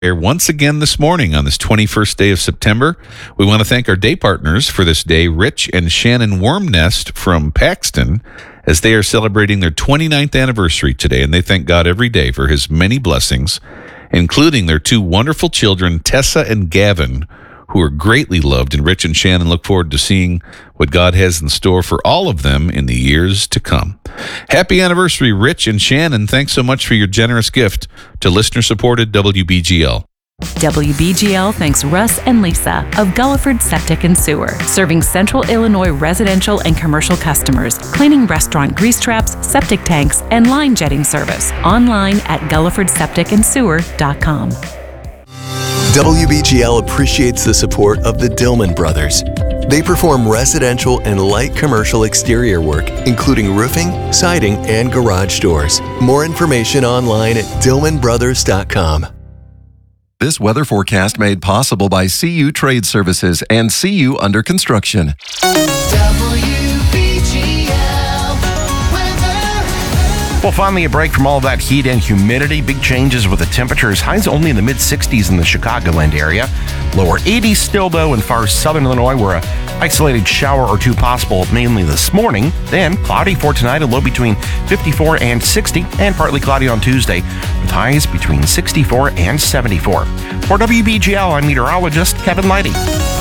Here once again this morning on this 21st day of September. We want to thank our day partners for this day, Rich and Shannon Wormnest from Paxton, as they are celebrating their 29th anniversary today, and they thank God every day for his many blessings, including their two wonderful children, Tessa and Gavin, who are greatly loved, and Rich and Shannon look forward to seeing what God has in store for all of them in the years to come. Happy anniversary, Rich and Shannon. Thanks so much for your generous gift to listener-supported WBGL. WBGL thanks Russ and Lisa of Gulliford Septic and Sewer, serving Central Illinois residential and commercial customers, cleaning restaurant grease traps, septic tanks, and line jetting service. Online at GullifordSepticandSewer.com. WBGL appreciates the support of the Dillman Brothers. They perform residential and light commercial exterior work, including roofing, siding, and garage doors. More information online at DillmanBrothers.com. This weather forecast made possible by CU Trade Services and CU Under Construction. Well, finally a break from all of that heat and humidity. Big changes with the temperatures. Highs only in the mid-60s in the Chicagoland area. Lower 80s still, though, in far southern Illinois, where an isolated shower or two possible, mainly this morning. Then cloudy for tonight, a low between 54 and 60, and partly cloudy on Tuesday, with highs between 64 and 74. For WBGL, I'm meteorologist Kevin Leidy.